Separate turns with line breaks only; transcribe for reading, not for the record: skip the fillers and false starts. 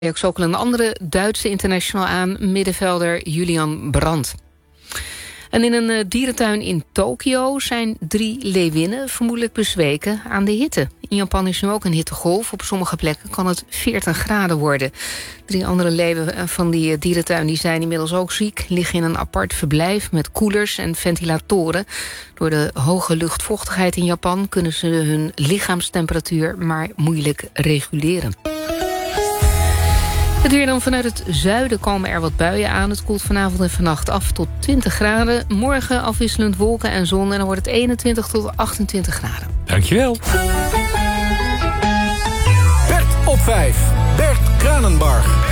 Ook ook een andere Duitse international aan, middenvelder Julian Brandt. En in een dierentuin in Tokio zijn 3 leeuwinnen vermoedelijk bezweken aan de hitte. In Japan is nu ook een hittegolf. Op sommige plekken kan het 40 graden worden. 3 andere leeuwen van die dierentuin die zijn inmiddels ook ziek. Liggen in een apart verblijf met koelers en ventilatoren. Door de hoge luchtvochtigheid in Japan kunnen ze hun lichaamstemperatuur maar moeilijk reguleren. Het weer dan vanuit het zuiden komen er wat buien aan. Het koelt vanavond en vannacht af tot 20 graden. Morgen afwisselend wolken en zon en dan wordt het 21 tot 28 graden.
Dankjewel.
Bert op 5. Bert Kranenbarg.